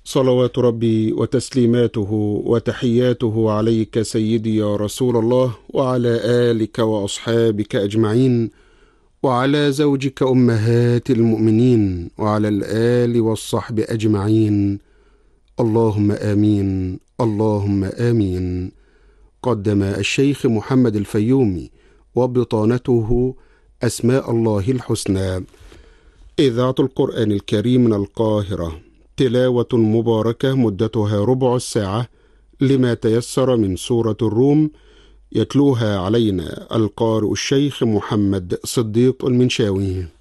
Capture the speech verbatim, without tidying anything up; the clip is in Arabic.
صلوات ربي وتسليماته وتحياته عليك سيدي يا رسول الله، وعلى آلك وأصحابك أجمعين، وعلى زوجك أمهات المؤمنين، وعلى الآل والصحب أجمعين. اللهم آمين، اللهم آمين. قدم الشيخ محمد الفيومي وبطانته أسماء الله الحسنى، إذاعة القرآن الكريم من القاهرة، تلاوة مباركة مدتها ربع الساعة لما تيسر من سورة الروم، يتلوها علينا القارئ الشيخ محمد صديق المنشاوي.